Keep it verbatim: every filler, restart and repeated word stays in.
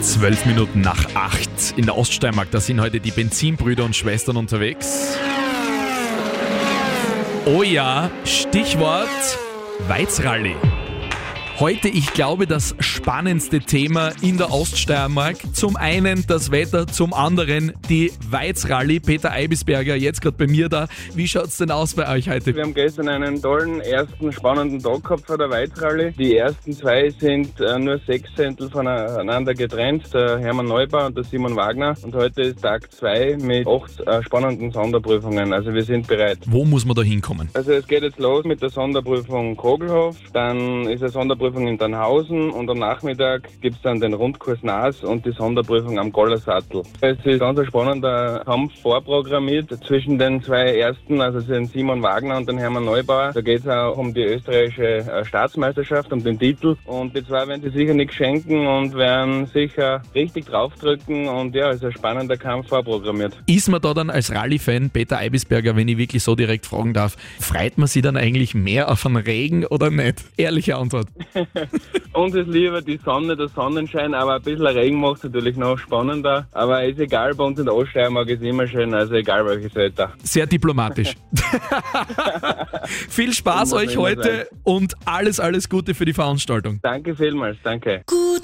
Zwölf Minuten nach acht in der Oststeiermark, da sind heute die Benzinbrüder und Schwestern unterwegs. Oh ja, Stichwort Weizrally. Heute, ich glaube, das spannendste Thema in der Oststeiermark. Zum einen das Wetter, zum anderen die Weizrally. Peter Eibisberger, jetzt gerade bei mir da. Wie schaut's denn aus bei euch heute? Wir haben gestern einen tollen, ersten, spannenden Tag gehabt vor der Weizrally. Die ersten zwei sind äh, nur sechs Zehntel voneinander getrennt, der Hermann Neubauer und der Simon Wagner. Und heute ist Tag zwei mit acht äh, spannenden Sonderprüfungen. Also wir sind bereit. Wo muss man da hinkommen? Also es geht jetzt los mit der Sonderprüfung Kogelhof, dann ist eine Sonderprüfung in Tannhausen und am Nachmittag gibt es dann den Rundkurs Naas und die Sonderprüfung am Gollersattel. Es ist ganz ein spannender Kampf vorprogrammiert zwischen den zwei Ersten, also den Simon Wagner und den Hermann Neubauer. Da geht es auch um die österreichische Staatsmeisterschaft, um den Titel. Und die zwei werden sich sicher nichts schenken und werden sicher richtig draufdrücken und ja, es ist ein spannender Kampf vorprogrammiert. Ist man da dann als Rallye-Fan, Peter Eibisberger, wenn ich wirklich so direkt fragen darf, freut man sich dann eigentlich mehr auf einen Regen oder nicht? Ehrliche Antwort. Uns ist lieber die Sonne, der Sonnenschein, aber ein bisschen Regen macht es natürlich noch spannender. Aber ist egal, bei uns in der Oststeiermark ist immer schön, also egal welches Wetter. Sehr diplomatisch. Viel Spaß euch heute und alles, alles Gute für die Veranstaltung. Danke vielmals, danke. Gut.